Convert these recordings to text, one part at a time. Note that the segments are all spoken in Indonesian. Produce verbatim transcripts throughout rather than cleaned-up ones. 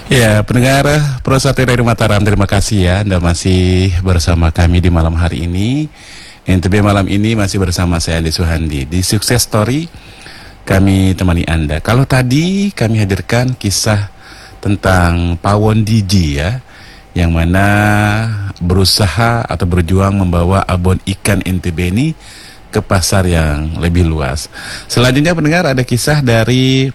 Ya, pendengar Pro Satu dari Mataram, terima kasih ya Anda masih bersama kami di malam hari ini. N T B malam ini masih bersama saya Andi Suhandi. Di Success Story kami temani Anda. Kalau tadi kami hadirkan kisah tentang Pawon D J ya, yang mana berusaha atau berjuang membawa abon ikan N T B ini ke pasar yang lebih luas. Selanjutnya pendengar, ada kisah dari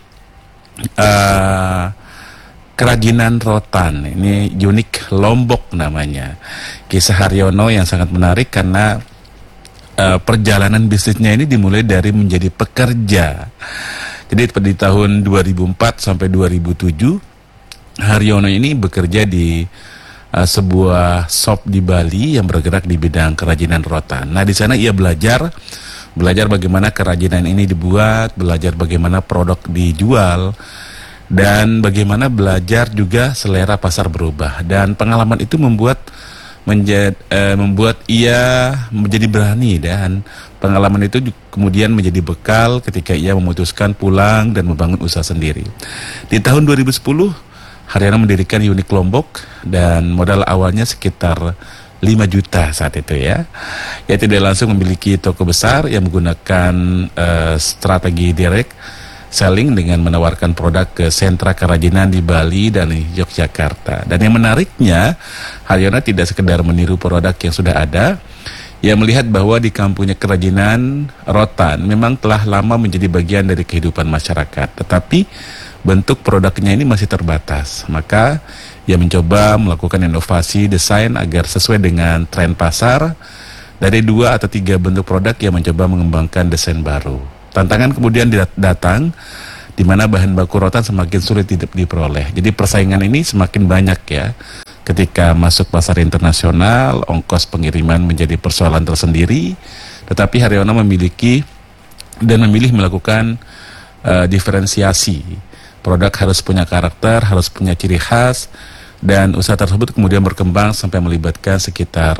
uh, kerajinan rotan. Ini unik Lombok namanya. Kisah Haryono yang sangat menarik karena uh, perjalanan bisnisnya ini dimulai dari menjadi pekerja. Jadi di tahun dua ribu empat sampai dua ribu tujuh Haryono ini bekerja di uh, sebuah shop di Bali yang bergerak di bidang kerajinan rotan. Nah, di sana ia belajar belajar bagaimana kerajinan ini dibuat, belajar bagaimana produk dijual, dan bagaimana belajar juga selera pasar berubah. Dan pengalaman itu membuat menjad, eh, membuat ia menjadi berani, dan pengalaman itu kemudian menjadi bekal ketika ia memutuskan pulang dan membangun usaha sendiri. Di tahun dua ribu sepuluh Haryono mendirikan Unik Lombok dan modal awalnya sekitar lima juta saat itu ya. Ia tidak langsung memiliki toko besar yang menggunakan eh, strategi direct selling dengan menawarkan produk ke sentra kerajinan di Bali dan Yogyakarta. Dan yang menariknya, Haryono tidak sekedar meniru produk yang sudah ada. Ia melihat bahwa di kampungnya kerajinan rotan memang telah lama menjadi bagian dari kehidupan masyarakat, tetapi bentuk produknya ini masih terbatas. Maka ia mencoba melakukan inovasi desain agar sesuai dengan tren pasar. Dari dua atau tiga bentuk produk, ia mencoba mengembangkan desain baru. Tantangan kemudian datang di mana bahan baku rotan semakin sulit diperoleh. Jadi persaingan ini semakin banyak ya. Ketika masuk pasar internasional, ongkos pengiriman menjadi persoalan tersendiri. Tetapi Haryono memiliki dan memilih melakukan uh, diferensiasi. Produk harus punya karakter, harus punya ciri khas, dan usaha tersebut kemudian berkembang sampai melibatkan sekitar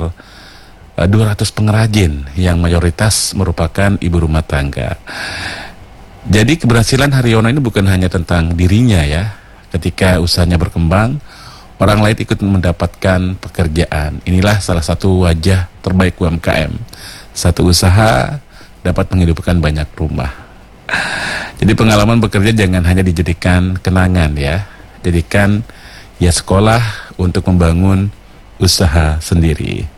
dua ratus pengrajin yang mayoritas merupakan ibu rumah tangga. Jadi keberhasilan Haryono ini bukan hanya tentang dirinya ya. Ketika usahanya berkembang, orang lain ikut mendapatkan pekerjaan. Inilah salah satu wajah terbaik U M K M. Satu usaha dapat menghidupkan banyak rumah. Jadi pengalaman bekerja jangan hanya dijadikan kenangan ya. Jadikan ya sekolah untuk membangun usaha sendiri.